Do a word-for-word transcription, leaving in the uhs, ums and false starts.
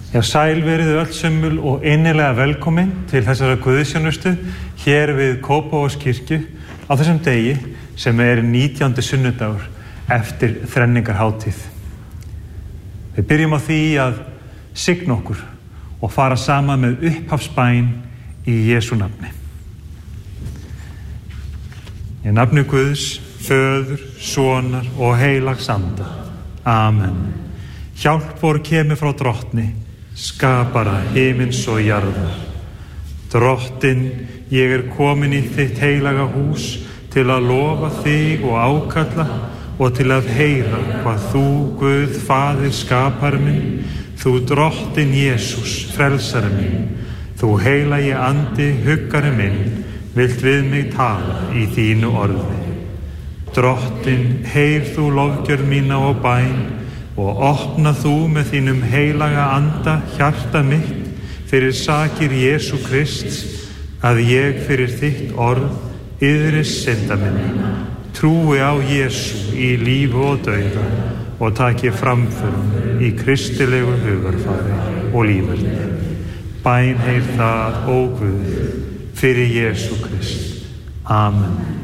Já, sæl veriðu öll sömul og innilega velkomin til þessara guðsjónustu hér við Kópavogskirkju á þessum degi sem er nítjándi sunnudagur eftir þrenningarhátíð. Við byrjum á því að signa okkur og fara saman með upphafsbæn í Jesú nafni. Í nafni Guðs, Föður, Sonar og heilags anda. Amen. Hjálp vor kemur frá drottni, skapara himins og jarðar. Drottin, ég er komin í þitt heilaga hús til að lofa þig og ákalla og til að heyra hvað þú, Guð, Faðir, skapari minn, þú drottin Jesús, frelsari minn, þú heilagi andi, huggari minn, vilt við mig tala í þínu orði. Drottin, heyr þú lofgjörð mína og bæn og opna þú með þínum heilaga anda hjarta mitt fyrir sakir Jesú Krists, að ég fyrir þitt orð iðrist synda minna, trúi á Jesú í lífi og dauða og taki framförum í kristilegu hugarfari og líferni. Bæn heyr það, ó Guð, fyrir Jesú Krist. Amen.